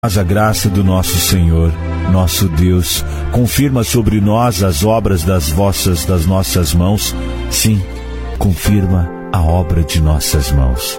Mas a graça do nosso Senhor, nosso Deus, confirma sobre nós as obras das nossas mãos. Sim, confirma a obra de nossas mãos.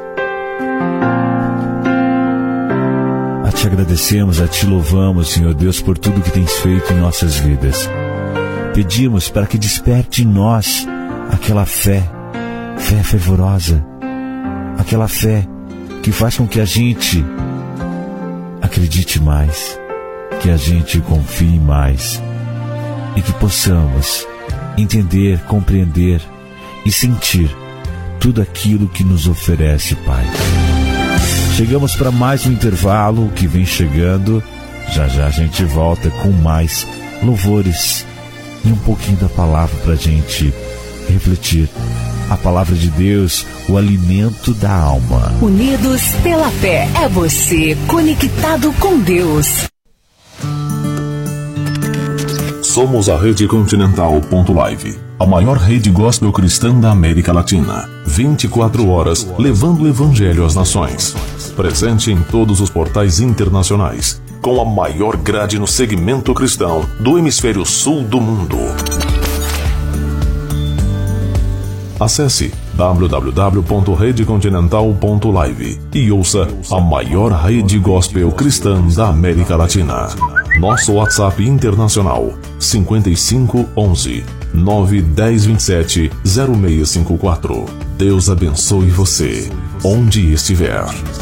A Te agradecemos, a Te louvamos, Senhor Deus, por tudo que tens feito em nossas vidas. Pedimos para que desperte em nós aquela fé fervorosa, aquela fé que faz com que a gente acredite mais, que a gente confie mais e que possamos entender, compreender e sentir tudo aquilo que nos oferece, Pai. Chegamos para mais um intervalo que vem chegando. Já já a gente volta com mais louvores e um pouquinho da palavra para a gente refletir. A palavra de Deus, o alimento da alma. Unidos pela fé, é você conectado com Deus. Somos a Rede Continental.live, a maior rede gospel cristã da América Latina. 24 horas levando o evangelho às nações. Presente em todos os portais internacionais, com a maior grade no segmento cristão do hemisfério sul do mundo. Acesse www.redecontinental.live e ouça a maior rede gospel cristã da América Latina. Nosso WhatsApp internacional 5511 91027 0654. Deus abençoe você, onde estiver.